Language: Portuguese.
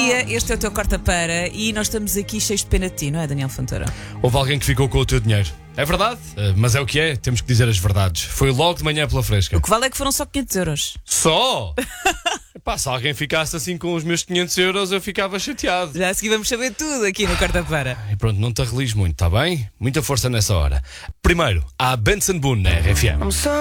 dia, este é o teu corta-para e nós estamos aqui cheios de pena de ti, não é, Daniel Fontoura? Houve alguém que ficou com o teu dinheiro. É verdade, mas é o que é, temos que dizer as verdades. Foi logo de manhã pela fresca. O que vale é que foram só 500 euros. Só? Epá, se alguém ficasse assim com os meus 500 euros, eu ficava chateado. Já a seguir vamos saber tudo aqui no corta-para. E pronto, não te arrelis muito, está bem? Muita força nessa hora. Primeiro, há Benson Boone na RFM.